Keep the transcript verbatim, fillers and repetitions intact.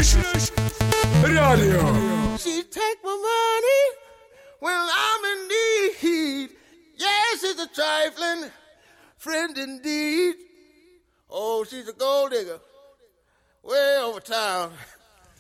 Fresh Radio. She take my money when I'm in need. Yes, it's a trifling friend indeed. Oh, she's a gold digger way over town.